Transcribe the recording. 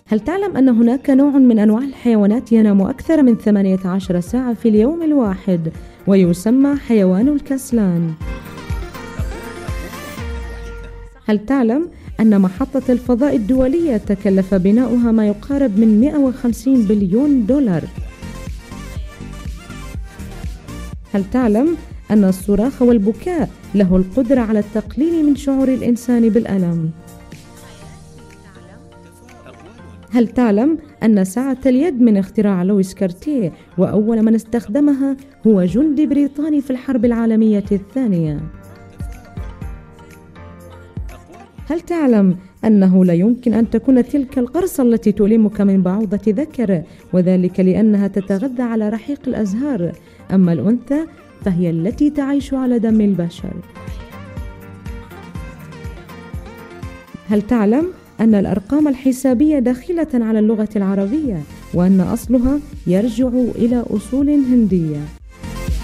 هل تعلم أن هناك نوع من أنواع الحيوانات ينام أكثر من 18 ساعة في اليوم الواحد ويسمى حيوان الكسلان؟ هل تعلم أن محطة الفضاء الدولية تكلف بناؤها ما يقارب من 150 بليون دولار؟ هل تعلم أن الصراخ والبكاء له القدرة على التقليل من شعور الإنسان بالألم؟ هل تعلم أن ساعة اليد من اختراع لويس كارتيه، وأول من استخدمها هو جندي بريطاني في الحرب العالمية الثانية؟ هل تعلم أنه لا يمكن أن تكون تلك القرصة التي تؤلمك من بعوضة ذكر، وذلك لأنها تتغذى على رحيق الأزهار، أما الأنثى فهي التي تعيش على دم البشر؟ هل تعلم أن الأرقام الحسابية داخلة على اللغة العربية، وأن أصلها يرجع إلى أصول هندية؟